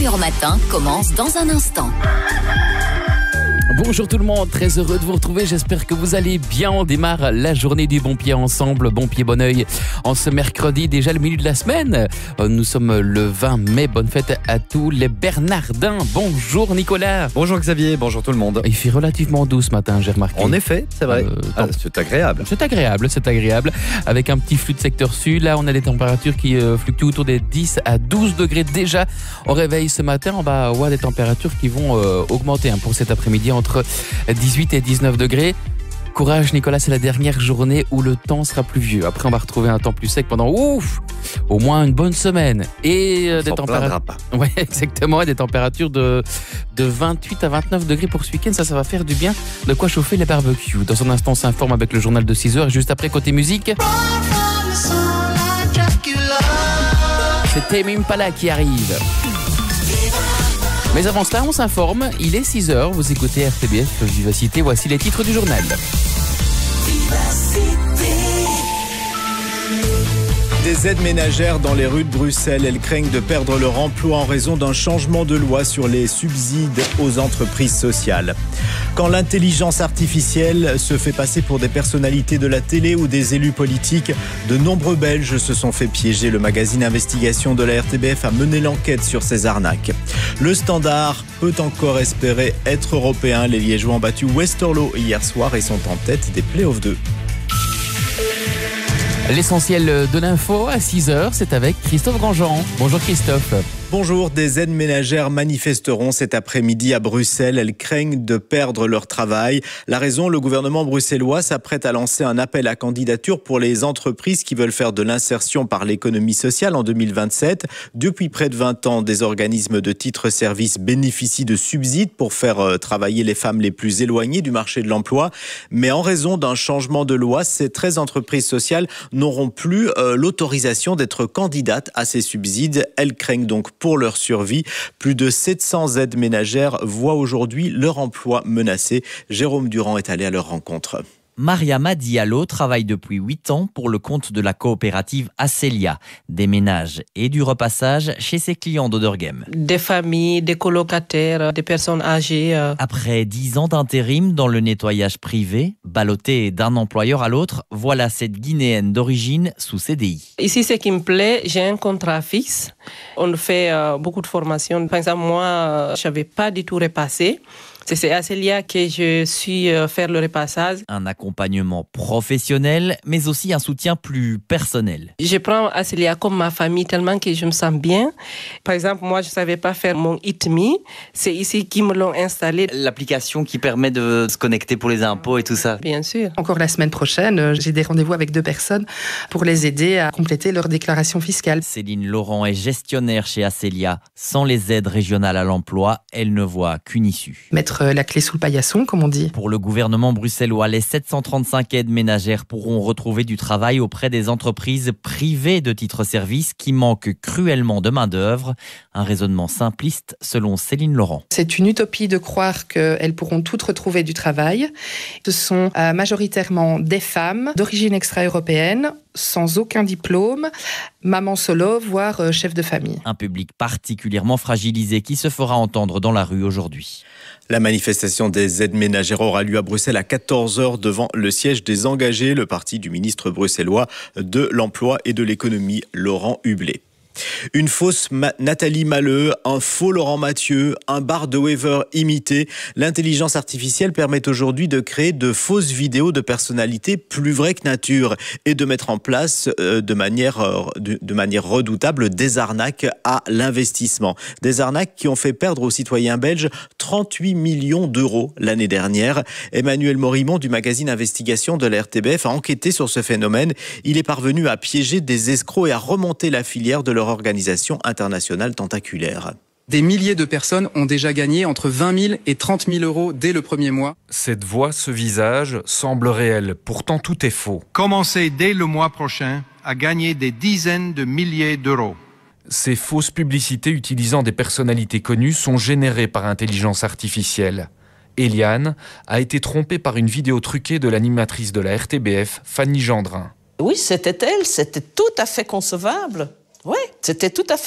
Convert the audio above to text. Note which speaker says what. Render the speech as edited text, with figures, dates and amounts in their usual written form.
Speaker 1: Murmure Matin commence dans un instant.
Speaker 2: Bonjour tout le monde, très heureux de vous retrouver, j'espère que vous allez bien. On démarre la journée du bon pied ensemble, bon pied bon oeil, en ce mercredi, déjà le milieu de la semaine. Nous sommes le 20 mai, bonne fête à tous les Bernardins. Bonjour Nicolas.
Speaker 3: Bonjour Xavier, bonjour tout le monde.
Speaker 2: Il fait relativement doux ce matin, j'ai remarqué.
Speaker 3: En effet, c'est vrai. C'est agréable.
Speaker 2: C'est agréable. Avec un petit flux de secteur sud, là on a des températures qui fluctuent autour des 10 à 12 degrés déjà. Au réveil ce matin, on va avoir des températures qui vont augmenter pour cet après-midi entre 18 et 19 degrés. Courage Nicolas, c'est la dernière journée où le temps sera pluvieux. Après on va retrouver un temps plus sec pendant au moins une bonne semaine. Et des températures. Ouais, exactement, et des températures de 28 à 29 degrés pour ce week-end. Ça va faire du bien. De quoi chauffer les barbecues. Dans un instant, on s'informe avec le journal de 6h. Juste après, côté musique, c'est Tame Impala qui arrive. Mais avant cela, on s'informe, il est 6h, vous écoutez RTBF Vivacité, voici les titres du journal.
Speaker 4: Des aides ménagères dans les rues de Bruxelles, elles craignent de perdre leur emploi en raison d'un changement de loi sur les subsides aux entreprises sociales. Quand l'intelligence artificielle se fait passer pour des personnalités de la télé ou des élus politiques, de nombreux Belges se sont fait piéger. Le magazine Investigation de la RTBF a mené l'enquête sur ces arnaques. Le Standard peut encore espérer être européen. Les Liégeois ont battu Westerlo hier soir et sont en tête des Playoffs 2.
Speaker 2: L'essentiel de l'info à 6h, c'est avec Christophe Grandjean. Bonjour Christophe.
Speaker 4: Bonjour, des aides ménagères manifesteront cet après-midi à Bruxelles. Elles craignent de perdre leur travail. La raison, le gouvernement bruxellois s'apprête à lancer un appel à candidature pour les entreprises qui veulent faire de l'insertion par l'économie sociale en 2027. Depuis près de 20 ans, des organismes de titres-services bénéficient de subsides pour faire travailler les femmes les plus éloignées du marché de l'emploi. Mais en raison d'un changement de loi, ces 13 entreprises sociales n'auront plus l'autorisation d'être candidates à ces subsides. Elles craignent donc pour leur survie. Plus de 700 aides ménagères voient aujourd'hui leur emploi menacé. Jérôme Durand est allé à leur rencontre.
Speaker 5: Mariama Diallo travaille depuis 8 ans pour le compte de la coopérative Acelia, des ménages et du repassage chez ses clients d'Oderghem.
Speaker 6: Des familles, des colocataires, des personnes âgées.
Speaker 5: Après 10 ans d'intérim dans le nettoyage privé, ballottée d'un employeur à l'autre, voilà cette Guinéenne d'origine sous CDI.
Speaker 6: Ici, ce qui me plaît, j'ai un contrat fixe. On fait beaucoup de formations. Par exemple, moi, je n'avais pas du tout repassé. C'est à Celia que je suis faire le repassage.
Speaker 5: Un accompagnement professionnel, mais aussi un soutien plus personnel.
Speaker 6: Je prends Acelia comme ma famille tellement que je me sens bien. Par exemple, moi, je ne savais pas faire mon ITMI. C'est ici qu'ils me l'ont installé.
Speaker 5: L'application qui permet de se connecter pour les impôts et tout ça.
Speaker 6: Bien sûr.
Speaker 7: Encore la semaine prochaine, j'ai des rendez-vous avec 2 personnes pour les aider à compléter leur déclaration fiscale.
Speaker 5: Céline Laurent est gestionnaire chez Acelia. Sans les aides régionales à l'emploi, elle ne voit qu'une issue.
Speaker 7: Mettre la clé sous le paillasson, comme on dit.
Speaker 5: Pour le gouvernement bruxellois, les 735 aides ménagères pourront retrouver du travail auprès des entreprises privées de titres-services qui manquent cruellement de main-d'œuvre. Un raisonnement simpliste selon Céline Laurent.
Speaker 7: C'est une utopie de croire qu'elles pourront toutes retrouver du travail. Ce sont majoritairement des femmes d'origine extra-européenne, sans aucun diplôme, maman solo, voire chef de famille.
Speaker 5: Un public particulièrement fragilisé qui se fera entendre dans la rue aujourd'hui.
Speaker 4: La manifestation des aides ménagères aura lieu à Bruxelles à 14h devant le siège des engagés, le parti du ministre bruxellois de l'Emploi et de l'Économie, Laurent Hublé. Une fausse Nathalie Maheu, un faux Laurent Mathieu, un Bart de Wever imité. L'intelligence artificielle permet aujourd'hui de créer de fausses vidéos de personnalités plus vraies que nature et de mettre en place de manière redoutable des arnaques à l'investissement. Des arnaques qui ont fait perdre aux citoyens belges 38 millions d'euros l'année dernière. Emmanuel Morimont du magazine Investigation de la RTBF a enquêté sur ce phénomène. Il est parvenu à piéger des escrocs et à remonter la filière de leur organisation internationale tentaculaire.
Speaker 8: Des milliers de personnes ont déjà gagné entre 20 000 et 30 000 euros dès le premier mois.
Speaker 9: Cette voix, ce visage, semble réel. Pourtant, tout est faux.
Speaker 10: Commencez dès le mois prochain à gagner des dizaines de milliers d'euros.
Speaker 9: Ces fausses publicités utilisant des personnalités connues sont générées par intelligence artificielle. Eliane a été trompée par une vidéo truquée de l'animatrice de la RTBF, Fanny Gendrin.
Speaker 11: Oui, c'était elle, c'était tout à fait concevable. Oui, c'était tout à fait